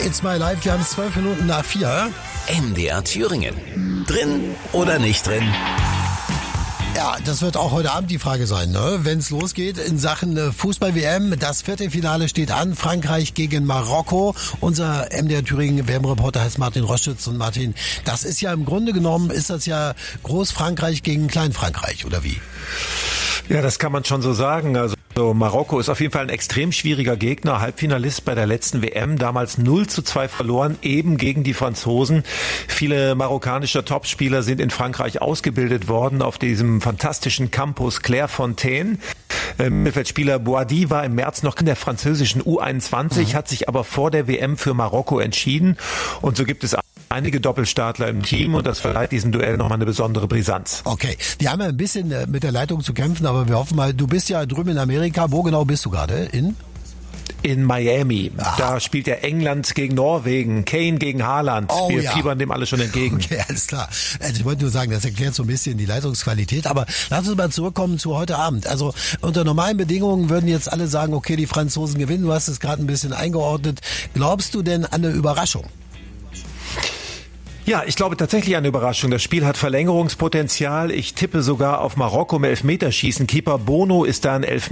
It's My Life. Wir haben es 12 Minuten nach 4. MDR Thüringen. Drin oder nicht drin? Ja, das wird auch heute Abend die Frage sein, ne? Wenn es losgeht in Sachen Fußball-WM. Das Viertelfinale steht an. Frankreich gegen Marokko. Unser MDR Thüringen WM-Reporter heißt Martin Roschütz. Und Martin, das ist ja im Grunde genommen, ist das ja Groß-Frankreich gegen Klein-Frankreich, oder wie? Ja, das kann man schon so sagen. Also Marokko ist auf jeden Fall ein extrem schwieriger Gegner. Halbfinalist bei der letzten WM, damals 0:2 verloren, eben gegen die Franzosen. Viele marokkanische Topspieler sind in Frankreich ausgebildet worden auf diesem fantastischen Campus Clairefontaine. Mittelfeldspieler Boadi war im März noch in der französischen U21, hat sich aber vor der WM für Marokko entschieden. Und so gibt es einige Doppelstartler im Team und das verleiht diesem Duell nochmal eine besondere Brisanz. Okay, wir haben ja ein bisschen mit der Leitung zu kämpfen, aber wir hoffen mal, du bist ja drüben in Amerika. Wo genau bist du gerade? In Miami. Da spielt ja England gegen Norwegen, Kane gegen Haaland. Wir fiebern dem alle schon entgegen. Okay, alles klar. Also ich wollte nur sagen, das erklärt so ein bisschen die Leitungsqualität. Aber lass uns mal zurückkommen zu heute Abend. Also unter normalen Bedingungen würden jetzt alle sagen, okay, die Franzosen gewinnen. Du hast es gerade ein bisschen eingeordnet. Glaubst du denn an eine Überraschung? Ja, ich glaube tatsächlich eine Überraschung. Das Spiel hat Verlängerungspotenzial. Ich tippe sogar auf Marokko im Elfmeterschießen. Keeper Bono ist da ein